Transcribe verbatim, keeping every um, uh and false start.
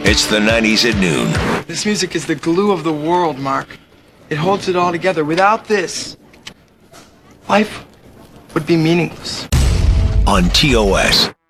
It's the nineties at noon. This music is the glue of the world, Mark. It holds it all together. Without this, life would be meaningless. On T O S.